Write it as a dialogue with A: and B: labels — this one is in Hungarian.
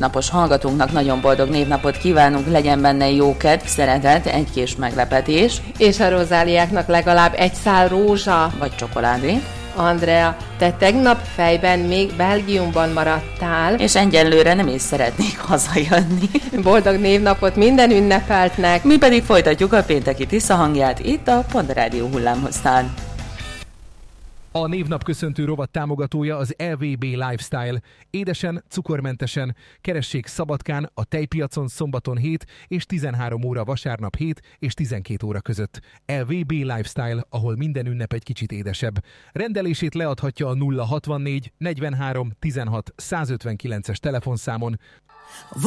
A: névnapos hallgatónknak nagyon boldog névnapot kívánunk, legyen benne jókedv, szeretet, egy kis meglepetés.
B: És a rozáliáknak legalább egy szál rózsa.
A: Vagy csokoládé.
B: Andrea, te tegnap fejben még Belgiumban maradtál.
A: És egyelőre nem is szeretnék hazajönni.
B: Boldog névnapot minden ünnepeltnek.
A: Mi pedig folytatjuk a pénteki Tisza hangját itt a Pont Rádió hullámhosszán.
C: A névnap köszöntő rovat támogatója az LVB Lifestyle. Édesen, cukormentesen. Keressék Szabadkán, a tejpiacon szombaton 7 és 13 óra vasárnap 7 és 12 óra között. LVB Lifestyle, ahol minden ünnep egy kicsit édesebb. Rendelését leadhatja a 064 43 16 159-es telefonszámon.